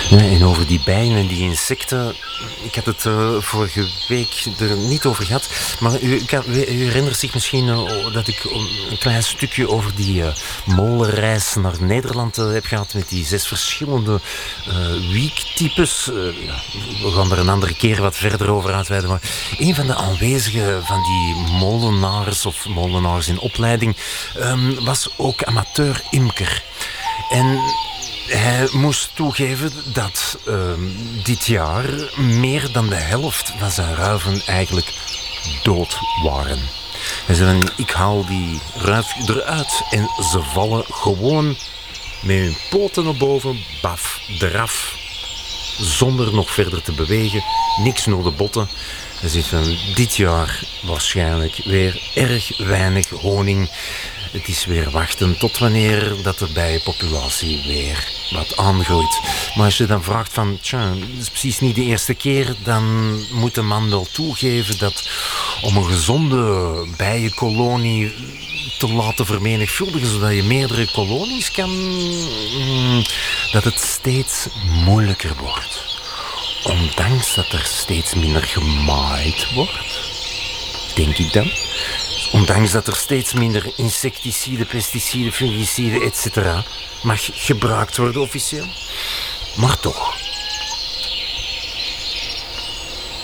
Ja, en over die bijen en die insecten, ik had het vorige week er niet over gehad, maar u herinnert zich misschien dat ik een klein stukje over die molenreis naar Nederland heb gehad met die 6 verschillende wiektypes. Ja, we gaan er een andere keer wat verder over uitweiden, maar een van de aanwezigen van die molenaars in opleiding was ook amateur-imker. En hij moest toegeven dat dit jaar meer dan de helft van zijn ruiven eigenlijk dood waren. Hij zei, ik haal die ruif eruit en ze vallen gewoon met hun poten naar boven, baf, eraf, zonder nog verder te bewegen, niks naar de botten. Hij zegt van, dit jaar waarschijnlijk weer erg weinig honing. Het is weer wachten tot wanneer dat de bijenpopulatie weer wat aangroeit. Maar als je dan vraagt van, dat is precies niet de eerste keer, dan moet de man wel toegeven dat om een gezonde bijenkolonie te laten vermenigvuldigen, zodat je meerdere kolonies kan, dat het steeds moeilijker wordt. Ondanks dat er steeds minder gemaaid wordt, denk ik dan. Ondanks dat er steeds minder insecticiden, pesticiden, fungiciden, etc. mag gebruikt worden officieel. Maar toch.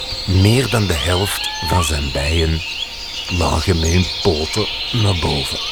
Meer dan de helft van zijn bijen lagen met hun poten naar boven.